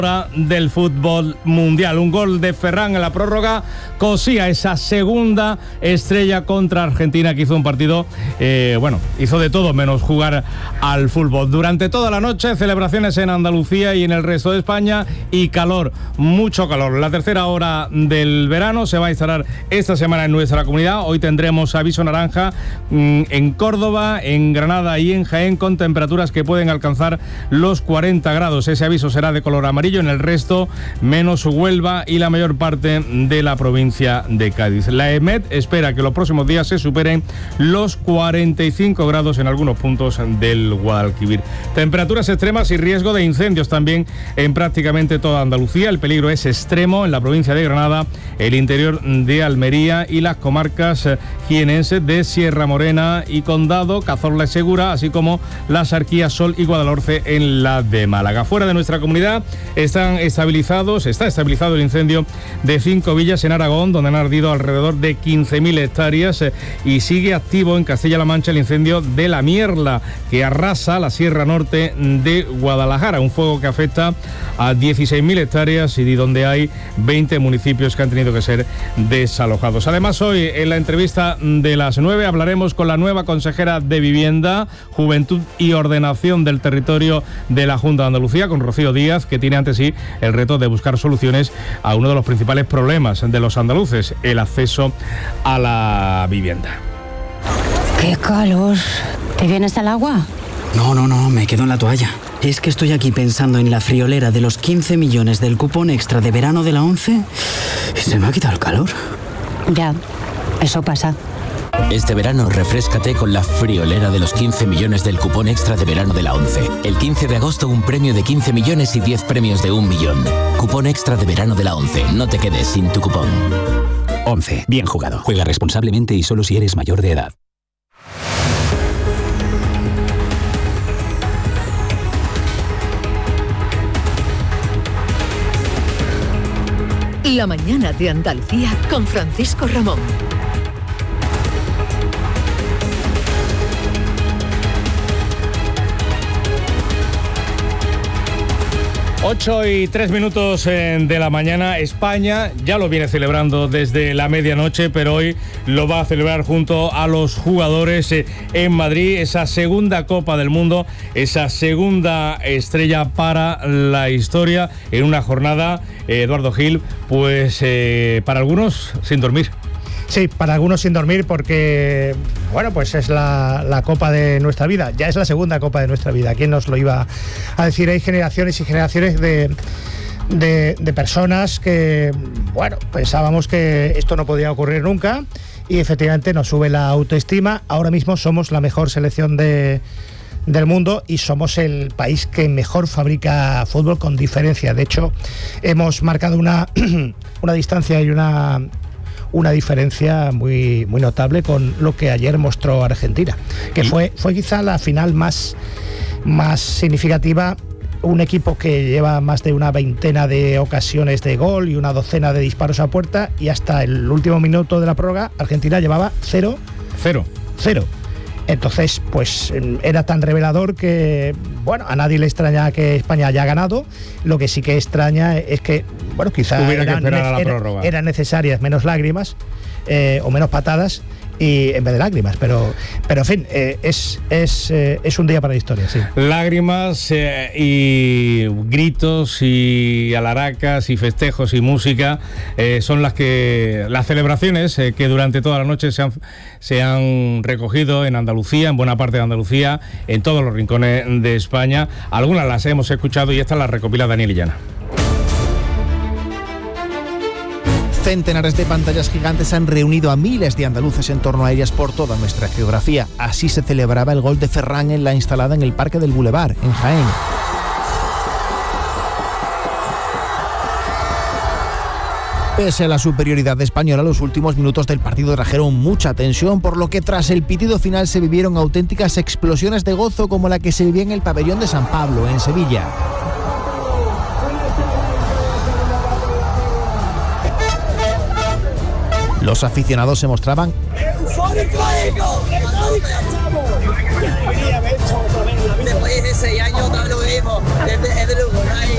del fútbol mundial. Un gol de Ferran en la prórroga cosía esa segunda estrella contra Argentina, que hizo un partido, hizo de todo menos jugar al fútbol. Durante toda la noche, celebraciones en Andalucía y en el resto de España y calor, mucho calor. La tercera hora del verano se va a instalar esta semana en nuestra comunidad. Hoy tendremos aviso naranja en Córdoba, en Granada y en Jaén, con temperaturas que pueden alcanzar los 40 grados. Ese aviso será de color amarillo en el resto, menos Huelva y la mayor parte de la provincia de Cádiz. La EMET espera que los próximos días se superen los 45 grados en algunos puntos del Guadalquivir. Temperaturas extremas y riesgo de incendios también en prácticamente toda Andalucía. El peligro es extremo en la provincia de Granada, el interior de Almería y las comarcas jienenses de Sierra Morena y Condado, Cazorla y Segura, así como las Arquías, Sol y Guadalhorce en la de Málaga. Fuera de nuestra comunidad está estabilizado el incendio de 5 villas en Aragón, donde han ardido alrededor de 15.000 hectáreas, y sigue activo en Castilla-La Mancha el incendio de La Mierla, que arrasa la Sierra Norte de Guadalajara, un fuego que afecta a 16.000 hectáreas y donde hay 20 municipios que han tenido que ser desalojados. Además, hoy en la entrevista de las 9 hablaremos con la nueva consejera de Vivienda, Juventud y Ordenación del Territorio de la Junta de Andalucía, con Rocío Díaz, que tiene ante sí el reto de buscar soluciones a uno de los principales problemas de los andaluces, el acceso a la vivienda. ¡Qué calor! ¿Te vienes al agua? No, me quedo en la toalla. Es que estoy aquí pensando en la friolera de los 15 millones del cupón extra de verano de la ONCE y se me ha quitado el calor. Ya, eso pasa. Este verano refréscate con la friolera de los 15 millones del cupón extra de verano de la ONCE. El 15 de agosto un premio de 15 millones y 10 premios de 1 millón. Cupón extra de verano de la ONCE. No te quedes sin tu cupón. ONCE. Bien jugado. Juega responsablemente y solo si eres mayor de edad. La mañana de Andalucía con Francisco Ramón. 8:03 de la mañana. España ya lo viene celebrando desde la medianoche, pero hoy lo va a celebrar junto a los jugadores en Madrid, esa segunda Copa del Mundo, esa segunda estrella para la historia, en una jornada, Eduardo Gil, pues para algunos sin dormir. Sí, para algunos sin dormir porque, pues es la Copa de nuestra vida. Ya es la segunda Copa de nuestra vida. ¿Quién nos lo iba a decir? Hay generaciones y generaciones de personas que, pensábamos que esto no podía ocurrir nunca y efectivamente nos sube la autoestima. Ahora mismo somos la mejor selección del mundo y somos el país que mejor fabrica fútbol con diferencia. De hecho, hemos marcado una distancia y una diferencia muy, muy notable con lo que ayer mostró Argentina, que fue quizá la final más significativa. Un equipo que lleva más de una veintena de ocasiones de gol y una docena de disparos a puerta, y hasta el último minuto de la prórroga Argentina llevaba 0. Entonces, pues era tan revelador que, a nadie le extraña que España haya ganado. Lo que sí que extraña es que, quizá eran necesarias menos lágrimas o menos patadas y en vez de lágrimas, pero en fin, es un día para la historia, sí. Lágrimas y gritos y alaracas y festejos y música son las celebraciones que durante toda la noche se han recogido en Andalucía, en buena parte de Andalucía, en todos los rincones de España. Algunas las hemos escuchado y esta las recopila Daniel Illana. Centenares de pantallas gigantes han reunido a miles de andaluces en torno a ellas por toda nuestra geografía. Así se celebraba el gol de Ferran en la instalada en el Parque del Boulevard, en Jaén. Pese a la superioridad española, los últimos minutos del partido trajeron mucha tensión, por lo que tras el pitido final se vivieron auténticas explosiones de gozo como la que se vivía en el pabellón de San Pablo, en Sevilla. Los aficionados se mostraban después de 6 años, lo mismo, es de Uruguay.